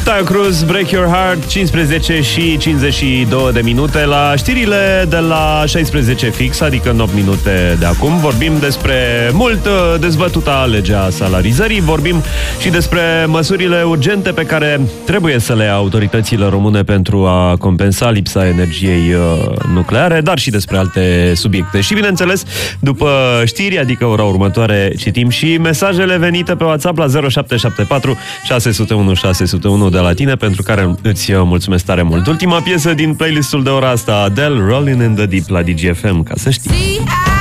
Taio Cruz, Break Your Heart, 15 și 52 de minute. La știrile de la 16 fix, adică 8 minute de acum, vorbim despre mult dezbătuta legea salarizării, vorbim și despre măsurile urgente pe care trebuie să le ia autoritățile române pentru a compensa lipsa energiei nucleare, dar și despre alte subiecte. Și bineînțeles, după știri, adică ora următoare, citim și mesajele venite pe WhatsApp la 0774 601 601 de la tine, pentru care îți mulțumesc tare mult. Ultima piesă din playlistul de ora asta, Adele, Rolling in the Deep la DGFM, ca să știi.